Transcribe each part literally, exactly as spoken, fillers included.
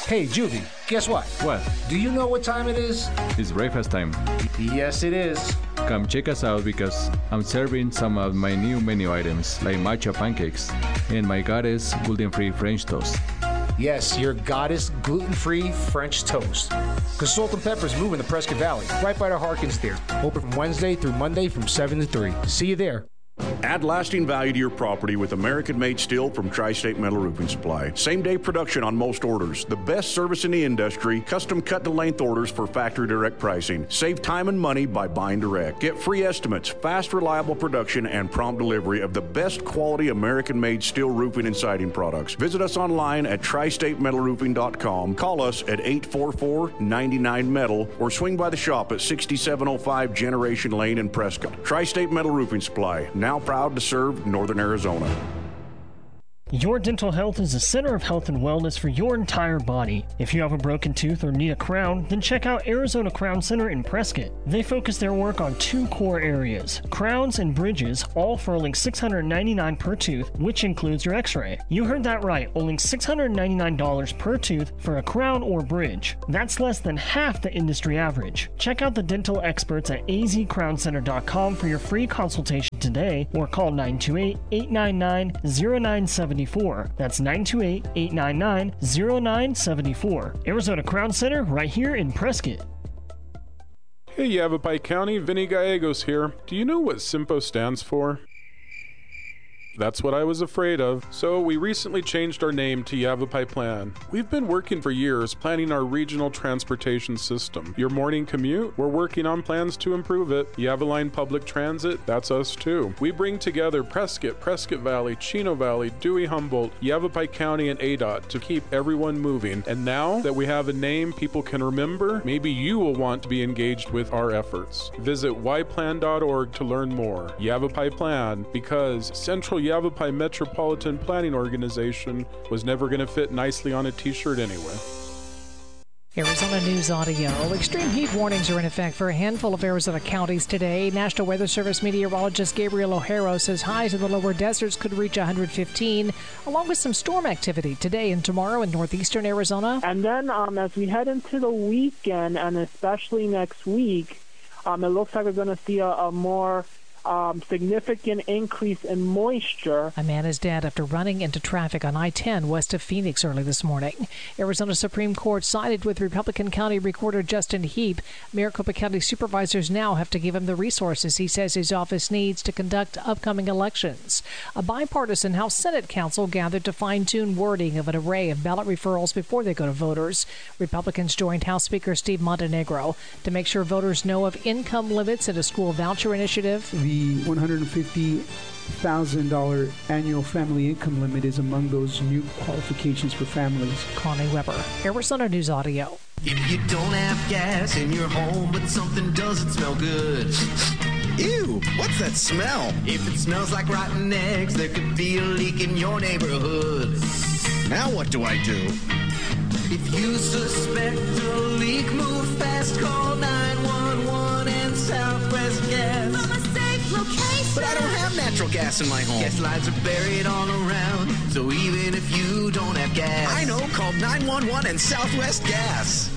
Hey, Juvie, guess what? What? Do you know what time it is? It's breakfast time. Yes, it is. Come check us out because I'm serving some of my new menu items like matcha pancakes and my Goddess gluten-free French toast. Yes, your Goddess gluten-free French toast. Because Salt and Pepper is moving to Prescott Valley, right by the Harkins Theater. Open from Wednesday through Monday from seven to three. See you there. Add lasting value to your property with American-made steel from Tri-State Metal Roofing Supply. Same-day production on most orders. The best service in the industry. Custom cut-to-length orders for factory direct pricing. Save time and money by buying direct. Get free estimates, fast, reliable production, and prompt delivery of the best quality American-made steel roofing and siding products. Visit us online at tri state metal roofing dot com. Call us at eight four four, nine nine, metal or swing by the shop at sixty-seven oh five Generation Lane in Prescott. Tri-State Metal Roofing Supply. Now proud to serve Northern Arizona. Your dental health is a center of health and wellness for your entire body. If you have a broken tooth or need a crown, then check out Arizona Crown Center in Prescott. They focus their work on two core areas, crowns and bridges, all for only six hundred ninety-nine dollars per tooth, which includes your x-ray. You heard that right, only six hundred ninety-nine dollars per tooth for a crown or bridge. That's less than half the industry average. Check out the dental experts at a z crown center dot com for your free consultation today, or call nine two eight, eight nine nine, zero nine seven four. That's nine two eight, eight nine nine, zero nine seven four. Arizona Crown Center, right here in Prescott. Hey Yavapai County, Vinny Gallegos here. Do you know what SIMPO stands for? That's what I was afraid of. So we recently changed our name to Yavapai Plan. We've been working for years planning our regional transportation system. Your morning commute? We're working on plans to improve it. Yavaline Public Transit? That's us too. We bring together Prescott, Prescott Valley, Chino Valley, Dewey Humboldt, Yavapai County, and A D O T to keep everyone moving. And now that we have a name people can remember, maybe you will want to be engaged with our efforts. Visit y plan dot org to learn more. Yavapai Plan, because Central Yavapai Metropolitan Planning Organization was never going to fit nicely on a t-shirt anyway. Arizona News Audio. Extreme heat warnings are in effect for a handful of Arizona counties today. National Weather Service meteorologist Gabriel O'Hara says highs in the lower deserts could reach one hundred fifteen, along with some storm activity today and tomorrow in northeastern Arizona. And then um, as we head into the weekend, and especially next week, um, it looks like we're going to see a, a more Um, significant increase in moisture. A man is dead after running into traffic on I ten west of Phoenix early this morning. Arizona Supreme Court sided with Republican County Recorder Justin Heap. Maricopa County supervisors now have to give him the resources he says his office needs to conduct upcoming elections. A bipartisan House Senate Council gathered to fine-tune wording of an array of ballot referrals before they go to voters. Republicans joined House Speaker Steve Montenegro to make sure voters know of income limits and a school voucher initiative. The one hundred fifty thousand dollars annual family income limit is among those new qualifications for families. Connie Weber, Arizona News Audio. If you don't have gas in your home, but something doesn't smell good. Ew, what's that smell? If it smells like rotten eggs, there could be a leak in your neighborhood. Now what do I do? If you suspect a leak, move fast, call nine one one and Southwest Gas. From a safe location. But I don't have natural gas in my home. Gas lines are buried all around, so even if you don't have gas, I know, call nine one one and Southwest Gas.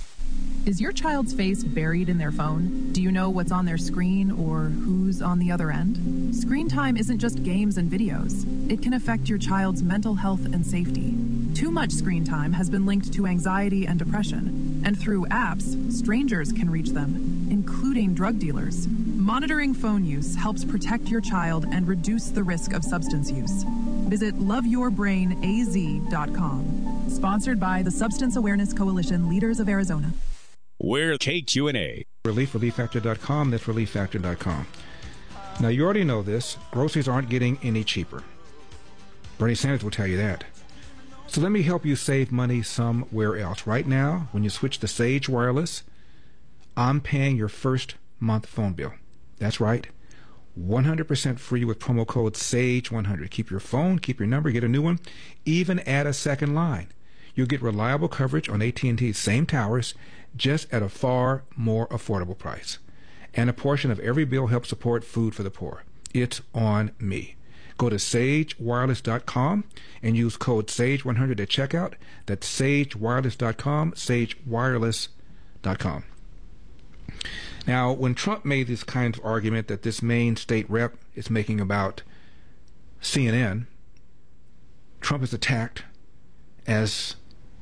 Is your child's face buried in their phone? Do you know what's on their screen or who's on the other end? Screen time isn't just games and videos. It can affect your child's mental health and safety. Too much screen time has been linked to anxiety and depression, and through apps, strangers can reach them, including drug dealers. Monitoring phone use helps protect your child and reduce the risk of substance use. Visit love your brain a z dot com. Sponsored by the Substance Awareness Coalition Leaders of Arizona. We're K Q N A. Relief, relief factor dot com. That's relief factor dot com. Now, you already know this. Groceries aren't getting any cheaper. Bernie Sanders will tell you that. So let me help you save money somewhere else. Right now, when you switch to Sage Wireless, I'm paying your first month phone bill. That's right. one hundred percent free with promo code sage one hundred. Keep your phone, keep your number, get a new one, even add a second line. You'll get reliable coverage on A T and T's same towers, just at a far more affordable price. And a portion of every bill helps support food for the poor. It's on me. Go to sage wireless dot com and use code sage one hundred at checkout. That's sage wireless dot com, sage wireless dot com. Now, when Trump made this kind of argument that this Maine state rep is making about C N N, Trump is attacked as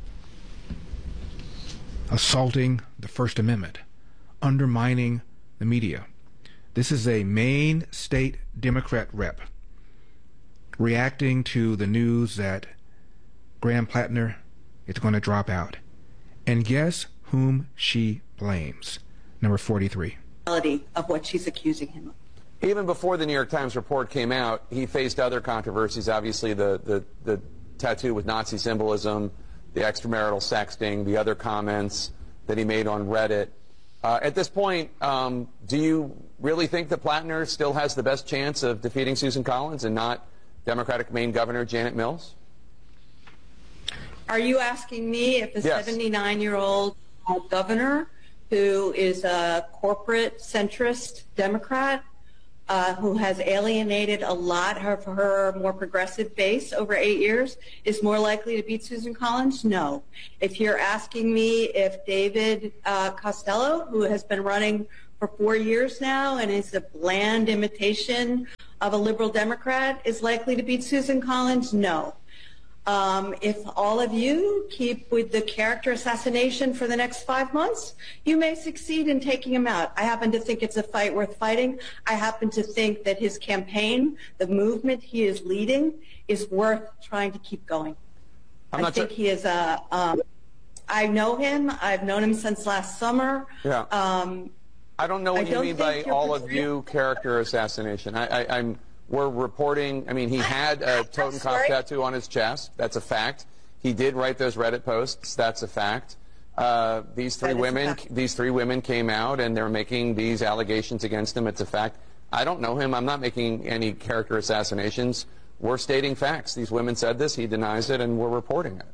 assaulting the First Amendment, undermining the media. This is a Maine state Democrat rep reacting to the news that Graham Plattner is going to drop out. And guess whom she blames? Number forty-three. Of what she's accusing him of. Even before the New York Times report came out, he faced other controversies. Obviously, the, the, the tattoo with Nazi symbolism, the extramarital sexting, the other comments that he made on Reddit. Uh, at this point, um, do you really think that Plattner still has the best chance of defeating Susan Collins and not Democratic Maine Governor Janet Mills? Are you asking me if the Yes. seventy-nine-year-old uh, governor, who is a corporate centrist Democrat, uh, who has alienated a lot of her more progressive base over eight years, is more likely to beat Susan Collins? No. If you're asking me if David uh, Costello, who has been running for four years now and is a bland imitation of a liberal Democrat, is likely to beat Susan Collins? No. Um, if all of you keep with the character assassination for the next five months, you may succeed in taking him out. I happen to think it's a fight worth fighting. I happen to think that his campaign, the movement he is leading, is worth trying to keep going. I'm I not think sure. he is a, um, I know him. I've known him since last summer. Yeah. Um, I don't know I what you don't mean by think you're all of portraying- you character assassination. I, I, I'm. We're reporting. I mean, he had a Totenkopf sorry. tattoo on his chest. That's a fact. He did write those Reddit posts. That's a fact. Uh, these three That is a women. fact. These three women came out and they're making these allegations against him. It's a fact. I don't know him. I'm not making any character assassinations. We're stating facts. These women said this. He denies it, and we're reporting it.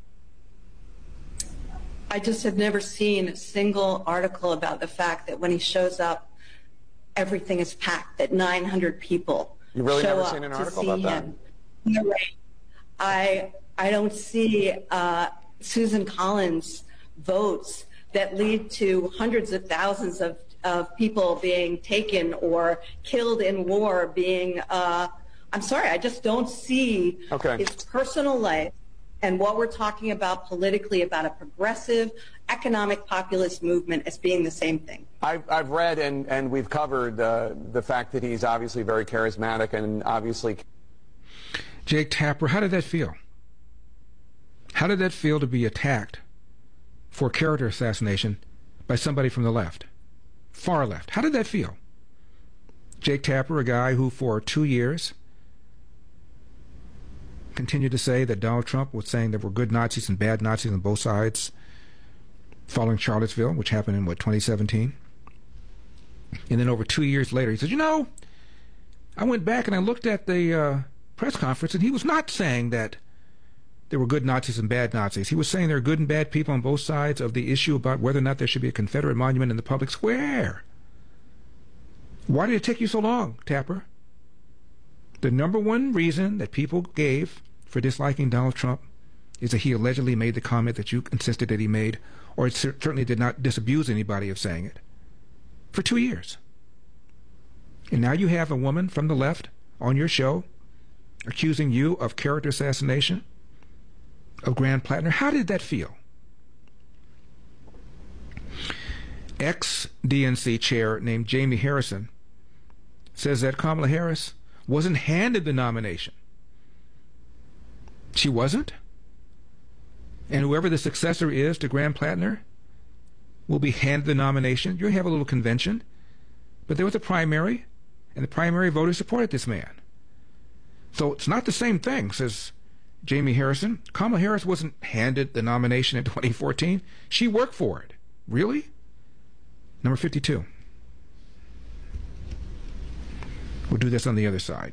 I just have never seen a single article about the fact that when he shows up, everything is packed, that nine hundred people You really show never up seen an to article see about that? him. No way. I, I don't see uh, Susan Collins votes that lead to hundreds of thousands of, of people being taken or killed in war being, uh, I'm sorry, I just don't see Okay. his personal life and what we're talking about politically about a progressive economic populist movement as being the same thing. I've, I've read and, and we've covered uh, the fact that he's obviously very charismatic and obviously. Jake Tapper, how did that feel? How did that feel to be attacked for character assassination by somebody from the left, far left? How did that feel? Jake Tapper, a guy who for two years continued to say that Donald Trump was saying there were good Nazis and bad Nazis on both sides following Charlottesville, which happened in, what, twenty seventeen? And then over two years later, he said, you know, I went back and I looked at the uh, press conference, and he was not saying that there were good Nazis and bad Nazis. He was saying there are good and bad people on both sides of the issue about whether or not there should be a Confederate monument in the public square. Why did it take you so long, Tapper? The number one reason that people gave for disliking Donald Trump is that he allegedly made the comment that you insisted that he made, or it cer- certainly did not disabuse anybody of saying it, for two years. And now you have a woman from the left on your show accusing you of character assassination of Graham Plattner. How did that feel? Ex-D N C chair named Jamie Harrison says that Kamala Harris wasn't handed the nomination. She wasn't? And whoever the successor is to Graham Plattner will be handed the nomination. You're going to have a little convention. But there was a primary, and the primary voters supported this man. So it's not the same thing, says Jamie Harrison. Kamala Harris wasn't handed the nomination in twenty fourteen. She worked for it. Really? Number fifty-two. We'll do this on the other side.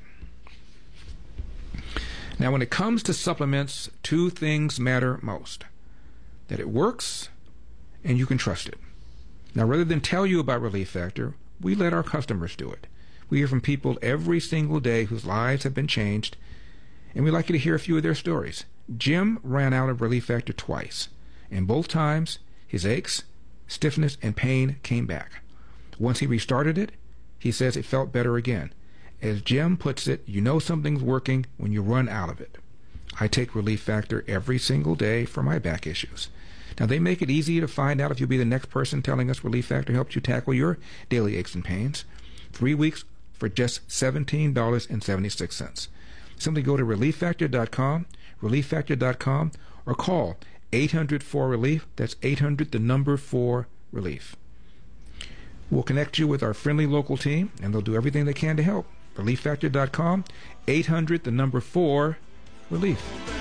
Now, when it comes to supplements, two things matter most. That it works and you can trust it. Now, rather than tell you about Relief Factor, we let our customers do it. We hear from people every single day whose lives have been changed, and we'd like you to hear a few of their stories. Jim ran out of Relief Factor twice, and both times his aches, stiffness, and pain came back. Once he restarted it, he says it felt better again. As Jim puts it, you know something's working when you run out of it. I take Relief Factor every single day for my back issues. Now, they make it easy to find out if you'll be the next person telling us Relief Factor helps you tackle your daily aches and pains. Three weeks for just seventeen dollars and seventy-six cents. Simply go to relief factor dot com, relief factor dot com, or call eight hundred four relief. That's eight hundred, the number four, relief. We'll connect you with our friendly local team, and they'll do everything they can to help. relief factor dot com, eight hundred, the number four, relief.